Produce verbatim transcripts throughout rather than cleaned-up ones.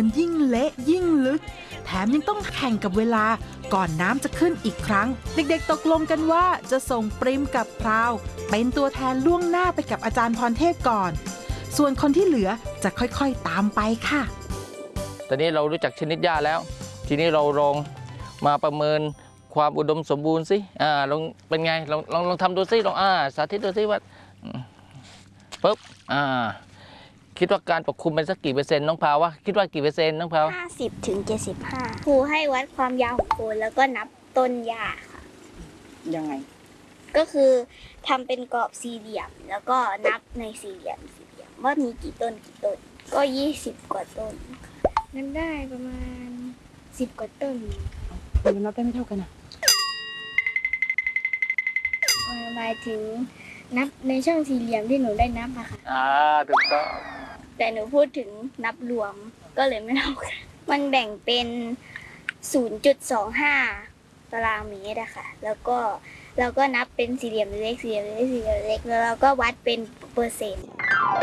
นยิ่งเละยิ่งลึกแถมยังต้องแข่งกับเวลาก่อนน้ำจะขึ้นอีกครั้งเด็กๆตกลงกันว่าจะส่งปริมกับพราวเป็นตัวแทนล่วงหน้าไปกับอาจารย์พรเทพก่อนส่วนคนที่เหลือจะค่อยๆตามไปค่ะตอนนี้เรารู้จักชนิดหญ้าแล้วทีนี้เราลองมาประเมินความอุดมสมบูรณ์สิอ่าลองเป็นไงลองลองลองทำดูสิลองอ่าสาธิตดูสิว่าปุ๊บอ่าคิดว่าการปกคลุมเป็นสักกี่เปอร์เซ็นต์น้องพาววะคิดว่ากี่เปอร์เซ็นต์น้องพาวห้าสิบถึงเจ็ดสิบห้าครูให้วัดความยาวของโคนแล้วก็นับต้นหญ้าค่ะยังไงก็คือทำเป็นกรอบสี่เหลี่ยมแล้วก็นับในสี่เหลี่ยมสี่เหลี่ยมว่ามีกี่ต้นกี่ต้นก็ยี่สิบกว่าต้นนับได้ประมาณสิบกว่าต้นมันนับได้ไม่เท่ากันอ่ะหมายถึงนับในช่องสี่เหลี่ยมที่หนูได้นับอะค่ะอ่าถูกต้องแต่หนูพูดถึงนับรวมก็เลยไม่เท่ากันมันแบ่งเป็น ศูนย์จุดสองห้า ตารางเมตรอะค่ะแล้วก็เราก็นับเป็นสี่เหลี่ยมเล็กสี่เหลี่ยมเล็กสี่เหลี่ยมเล็กแล้วเราก็วัดเป็นเปอร์เซ็นต์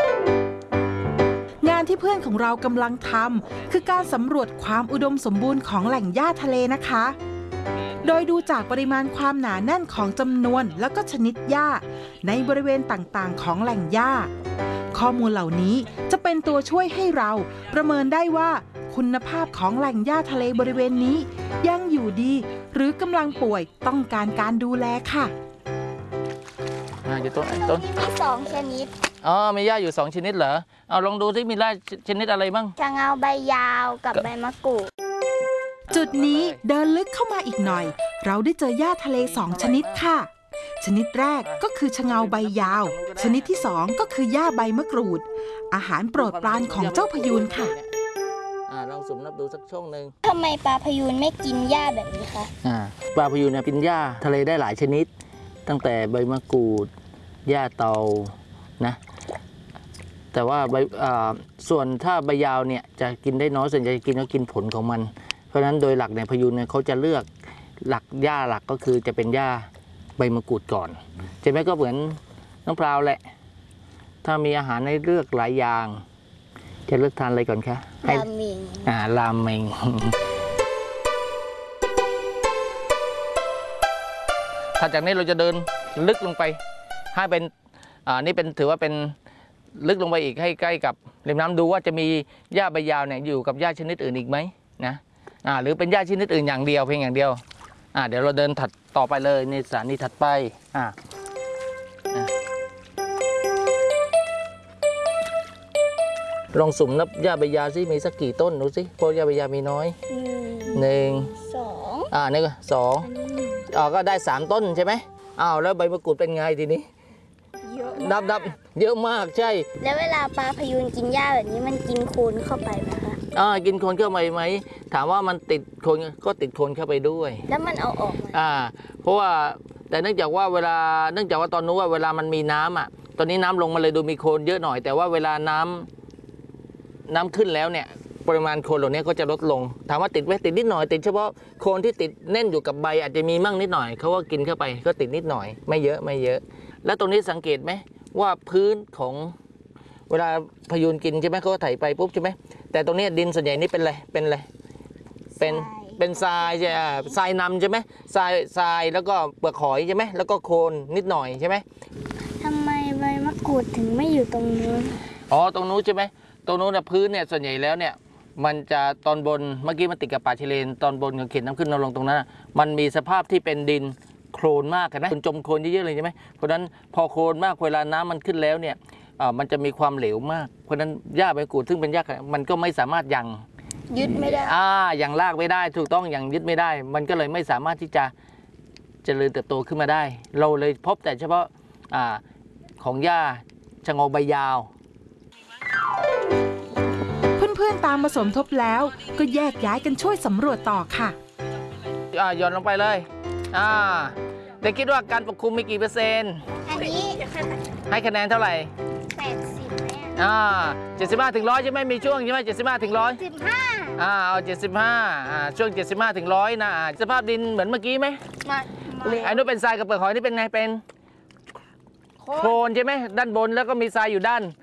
งานที่เพื่อนของเรากำลังทำคือการสำรวจความอุดมสมบูรณ์ของแหล่งหญ้าทะเลนะคะโดยดูจากปริมาณความหนาแน่นของจำนวนและก็ชนิดหญ้าในบริเวณต่างๆของแหล่งหญ้าข้อมูลเหล่านี้จะเป็นตัวช่วยให้เราประเมินได้ว่าคุณภาพของแหล่งหญ้าทะเลบริเวณนี้ยังอยู่ดีหรือกำลังป่วยต้องการการดูแลค่ะอ่าอยู่ต้นต้นมีสองชนิดอ๋อมีหญ้าอยู่สองชนิดเหรอเอาลองดูที่มีหญ้าชนิดอะไรบ้างชะเงาใบยาวกับใบมะกรูดจุดนี้เดินลึกเข้ามาอีกหน่อยเราได้เจอหญ้าทะเลสองชนิดค่ะชนิดแรกก็คือชะเงาใบยาวชนิดที่สองก็คือหญ้าใบมะกรูดอาหารโปรดปรานของเจ้าพยูนค่ะอ่าลองสุ่มนับดูสักช่วงหนึ่งทำไมปลาพยูนไม่กินหญ้าแบบนี้คะอ่าปลาพยูนเนี่ยกินหญ้าทะเลได้หลายชนิดตั้งแต่ใบมะกรูดหญ้าเตานะแต่ว่าใบอ่าส่วนถ้าใบยาวเนี่ยจะกินได้น้อยส่วนใหญ่จะกินก็กินผลของมันเพราะฉะนั้นโดยหลักในพยูนเนี่ยเขาจะเลือกหลักหญ้าหลักก็คือจะเป็นหญ้าใบมะกรูดก่อนใช่ไหมก็เหมือนน้องพราวแหละถ้ามีอาหารให้เลือกหลายอย่างจะเลือกทานอะไรก่อนคะราเมงอ่าราเมงถ้าจากนี้เราจะเดินลึกลงไปให้เป็นอ่านี่เป็นถือว่าเป็นลึกลงไปอีกให้ใกล้กับริมน้ำดูว่าจะมีหญ้าใบยาวเนี่ยอยู่กับหญ้าชนิดอื่นอีกไหมนะอ่าหรือเป็นหญ้าชนิดอื่นอย่างเดียวเพียงอย่างเดียวอ่าเดี๋ยวเราเดินถัดต่อไปเลยในสถานีถัดไปอ่าลองสุ่มนับหญ้าใบยาวซิมีสักกี่ต้นดูสิเพราะหญ้าใบยาวมีน้อยหนึ่งสองอ่านี่ก็สองอ่าก็ได้สามต้นใช่ไหมอ้าวแล้วใบมะกรูดเป็นไงทีนี้นับนับเยอะมากใช่แล้วเวลาปลาพยูนกินหญ้าแบบนี้มันกินโคลนเข้าไปไหมคะอ่ากินโคลนเข้าไปไหมถามว่ามันติดโคลนก็ติดโคลนเข้าไปด้วยแล้วมันเอาออกไหมอ่าเพราะว่าแต่เนื่องจากว่าเวลาเนื่องจากว่าตอนนู้นว่าเวลามันมีน้ำอ่ะตอนนี้น้ำลงมาเลยดูมีโคลนเยอะหน่อยแต่ว่าเวลาน้ำน้ำขึ้นแล้วเนี่ยปริมาณโคลนเหล่านี้ก็จะลดลงถามว่าติดไหมติดนิดหน่อยติดเฉพาะโคลนที่ติดแน่นอยู่กับใบอาจจะมีมั่งนิดหน่อยเขาก็กินเข้าไปก็ติดนิดหน่อยไม่เยอะไม่เยอะแล้วตรงนี้สังเกตไหมว่าพื้นของเวลาพยูนกินใช่ไหมเขาก็ไถไปปุ๊บใช่ไหมแต่ตรงนี้ดินส่วนใหญ่นี่เป็นอะไรเป็นอะไรเป็นเป็นทรายใช่ทรายนำใช่ไหมทรายทรายแล้วก็เปลือกหอยใช่ไหมแล้วก็โคลนนิดหน่อยใช่ไหมทำไมใบมะกรูดถึงไม่อยู่ตรงนู้นอ๋อตรงนู้นใช่ไหมตรงนู้นพื้นเนี่ยส่วนใหญ่แล้วเนี่ยมันจะตอนบนเมื่อกี้มันติดกับป่าชายเลนตอนบนกับเขตน้ำขึ้นน้ำลงตรงนั้นมันมีสภาพที่เป็นดินโคลนมากนะจมโคลนเยอะๆเลยใช่ไหมเพราะฉะนั้นพอโคลนมากเวลาน้ำมันขึ้นแล้วเนี่ยมันจะมีความเหลวมากเพราะฉะนั้นหญ้าใบมะกรูดซึ่งเป็นหญ้ามันก็ไม่สามารถยังยึดไม่ได้อ่ายังลากไม่ได้ถูกต้องยังยึดไม่ได้มันก็เลยไม่สามารถที่จะเจริญเติบโตขึ้นมาได้เราเลยพบแต่เฉพาะอ่าของหญ้าชะเงาใบยาวเพื่อนๆตามมาสมทบแล้วก็แยกย้ายกันช่วยสำรวจต่อค่ะอ่าโยนลงไปเลยอ่าเด็กคิดว่าการปกคลุมมีกี่เปอร์เซ็นต์อันนี้ให้คะแนนเท่าไหร่แปดสิบอ่าเจ็ดสิบห้าถึงร้อยใช่ไหมมีช่วงใช่ไหมเจ็ดสิบห้าถึงร้อยสิบห้าอ่าเอาเจ็ดสิบห้าอ่าช่วงเจ็ดสิบห้าถึงร้อยนะสภาพดินเหมือนเมื่อกี้ไหมไม่ไอ้นู้นเป็นทรายกับเปลือกหอยนี่เป็นไงเป็นโคลนใช่ไหมด้านบนแล้วก็มีทรายอยู่ด้าน